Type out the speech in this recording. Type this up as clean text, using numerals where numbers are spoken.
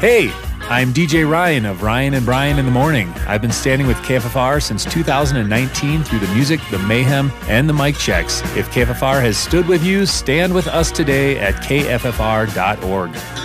Hey, I'm DJ Ryan of Ryan and Brian in the Morning. I've been standing with KFFR since 2019 through the music, the mayhem, and the mic checks. If KFFR has stood with you, stand with us today at kffr.org.